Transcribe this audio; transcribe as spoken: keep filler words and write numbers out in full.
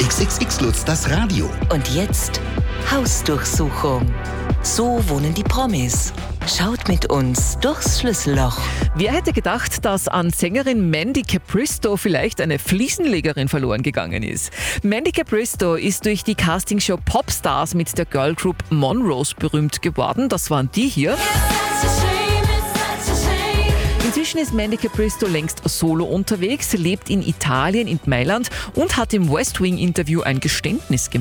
X X X Lutz, das Radio. Und jetzt Hausdurchsuchung. So wohnen die Promis. Schaut mit uns durchs Schlüsselloch. Wer hätte gedacht, dass an Sängerin Mandy Capristo vielleicht eine Fliesenlegerin verloren gegangen ist? Mandy Capristo ist durch die Castingshow Popstars mit der Girlgroup Monrose berühmt geworden. Das waren die hier. Inzwischen ist Mandy Capristo längst solo unterwegs, lebt in Italien, in Mailand und hat im West Wing Interview ein Geständnis gemacht.